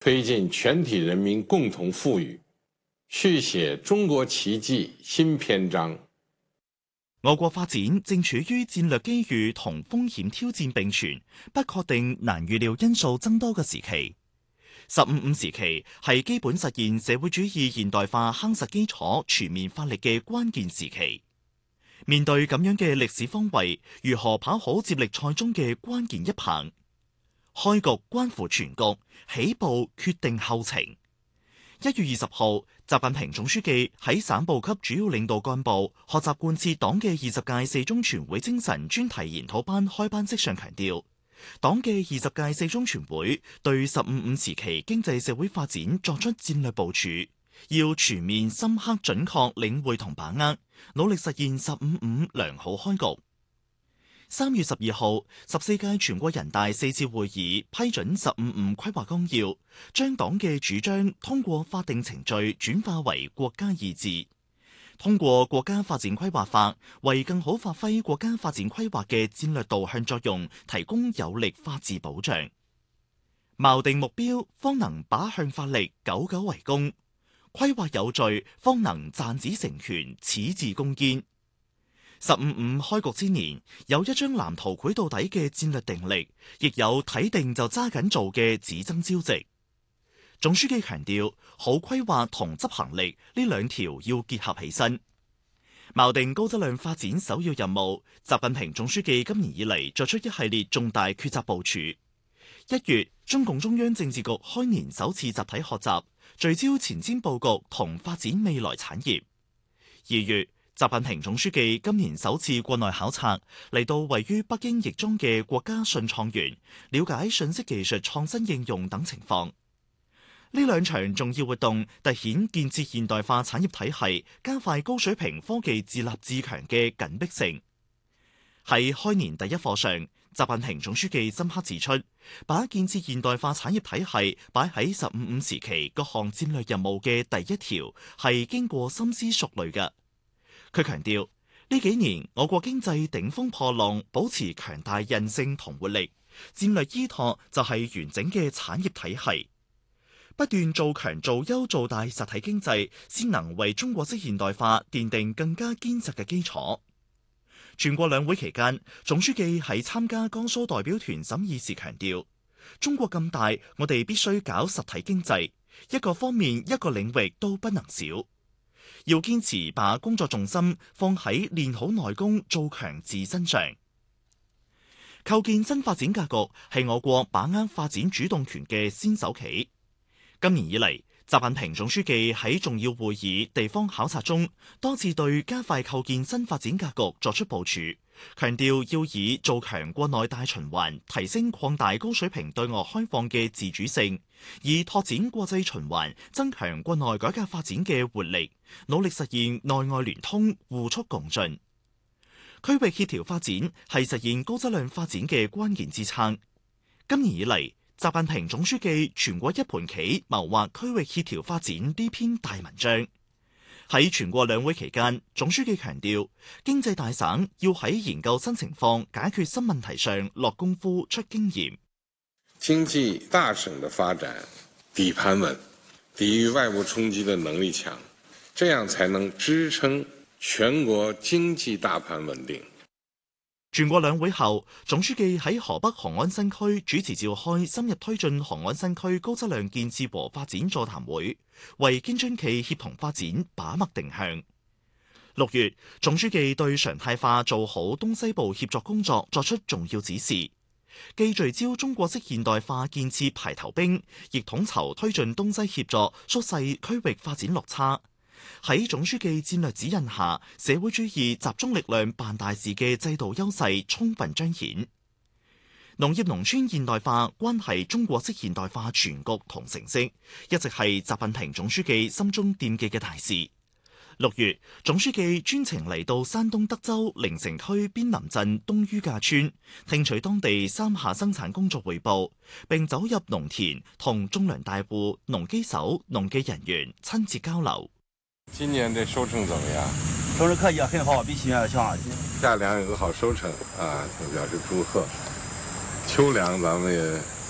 推進全體人民共同富裕，續寫中國奇蹟新篇章。 我國發展正處於戰略機遇同風險挑戰並存、不確定難預料因素增多嘅時期。15+5時期係基本實現社會主義現代化夯實基礎、全面發力嘅關鍵時期。面對咁樣嘅歷史方位，如何跑好接力賽中嘅關鍵一棒？開局關乎全局，起步決定後程。1月20號，習近平總書記喺省部級主要領導幹部學習貫徹黨嘅20屆四中全會精神專題研討班開班式上強調，黨嘅20屆四中全會對15+5時期經濟社會發展作出戰略部署，要全面深刻準確領會同把握，努力實現15+5良好開局。3月12號，14屆全國人大4次會議批准15+5規劃綱要，將黨嘅主張通過法定程序轉化為國家意志，通過國家發展規劃法，為更好發揮國家發展規劃嘅戰略導向作用，提供有力法治保障。錨定目標，方能把向發力，久久為功；規劃有序，方能賺子成權，矢志攻堅。15+5開局之年，有一張藍圖繪到底嘅戰略定力，亦有睇定就揸緊做嘅只爭朝夕。總書記強調，好規劃同執行力呢兩條要結合起身，錨定高質量發展首要任務。習近平總書記今年以嚟作出一系列重大抉擇部署。1月，中共中央政治局開年首次集體學習，聚焦前瞻布局同發展未來產業。2月，習近平總書記今年首次國內考察，嚟到位於北京亦莊嘅國家信創園，了解信息技術創新應用等情況。呢兩場重要活動凸顯建設現代化產業體系、加快高水平科技自立自強嘅緊迫性。喺開年第一課上，習近平總書記深刻指出，把建設現代化產業體系擺喺15+5時期各項戰略任務嘅第一條，係經過深思熟慮嘅。佢強調，呢幾年我國經濟頂峰破浪，保持強大韌性同活力，戰略依託就係完整嘅產業體系，不斷做強做優做大實體經濟，先能為中國式現代化奠定更加堅實嘅基礎。全國兩會期間，總書記喺參加江蘇代表團審議時強調，中國咁大，我哋必須搞實體經濟，一個方面一個領域都不能少。要堅持把工作重心放喺練好內功、做強自身上。構建新發展格局係我國把握發展主動權嘅先手棋。今年以嚟，習近平總書記喺重要會議、地方考察中，多次對加快構建新發展格局作出部署，強調要以做強國內大循環、提升擴大高水平對外開放嘅自主性，以拓展國際循環、增強國內改革發展嘅活力，努力實現內外聯通、互促共進。區域協調發展係實現高質量發展嘅關鍵支撐。今年以嚟，習近平總書記全國一盤棋謀劃區域協調發展呢篇大文章。喺全國兩會期間，總書記強調，經濟大省要喺研究新情況、解決新問題上落功夫、出經驗。 經濟大省的發展底盤穩，抵禦外部衝擊的能力強，這樣才能支撐全國經濟大盤穩定。 全國兩會後，總書記喺河北雄安新區主持召開深入推進雄安新區高質量建設和發展座談會，為京津冀協同發展把脈定向。6月，總書記對常態化做好東西部協作工作作出重要指示，既聚焦中國式現代化建設排頭兵，亦統籌推進東西協作，縮細區域發展落差。喺總書記戰略指引下，社會主義集中力量辦大事嘅制度優勢充分彰顯。農業農村現代化關係中國式現代化全局同成色，一直係習近平總書記心中惦記嘅大事。6月，總書記專程嚟到山東德州靈城區邊林鎮東于架村，聽取當地三下生產工作匯報，並走入農田同種糧大戶、農機手、農技人員親自交流。 今年這收成怎麼樣？ 收成可以，很好，比去年要強。 夏糧有個好收成啊，就表示祝賀。秋糧咱們也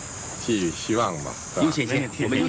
寄予希望吧。 有信心，我們有